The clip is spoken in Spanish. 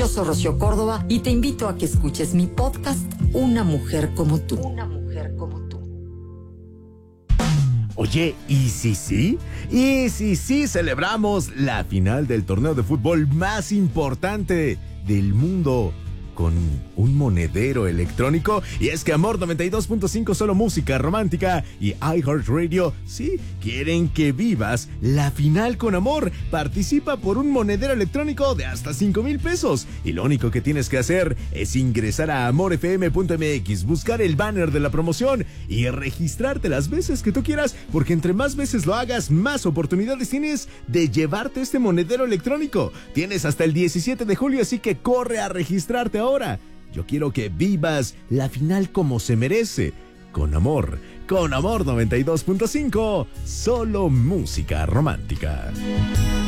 Yo soy Rocío Córdoba y te invito a que escuches mi podcast Una Mujer Como Tú. Una Mujer Como Tú. Oye, ¿y si sí? ¿Y si sí celebramos la final del torneo de fútbol más importante del mundo con un monedero electrónico? Y es que Amor 92.5, solo música romántica, y iHeartRadio, sí, quieren que vivas la final con amor. Participa por un monedero electrónico de hasta 5,000 pesos. Y lo único que tienes que hacer es ingresar a amorfm.mx, buscar el banner de la promoción y registrarte las veces que tú quieras, porque entre más veces lo hagas, más oportunidades tienes de llevarte este monedero electrónico. Tienes hasta el 17 de julio, así que corre a registrarte ahora. Yo quiero que vivas la final como se merece. Con amor 92.5, solo música romántica.